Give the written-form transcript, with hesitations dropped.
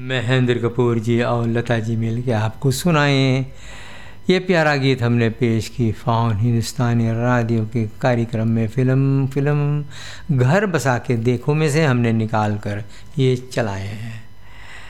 महेंद्र कपूर जी और लता जी मिल के आपको सुनाए। ये प्यारा गीत हमने पेश की फ़ॉन हिंदुस्तानी रेडियो के कार्यक्रम में फिल्म घर बसा के देखो में से हमने निकाल कर ये चलाए हैं।